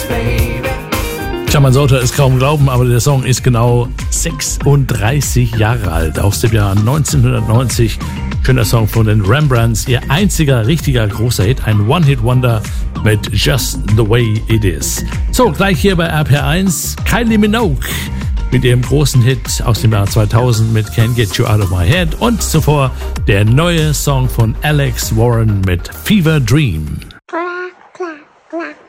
Tja, man sollte es kaum glauben, aber der Song ist genau 36 Jahre alt, aus dem Jahr 1990. Schöner Song von den Rembrandts, ihr einziger richtiger großer Hit, ein One-Hit-Wonder mit Just the Way It Is. So, gleich hier bei RPR1, Kylie Minogue mit ihrem großen Hit aus dem Jahr 2000 mit Can't Get You Out of My Head und zuvor der neue Song von Alex Warren mit Fever Dream. Clap, clap, clap.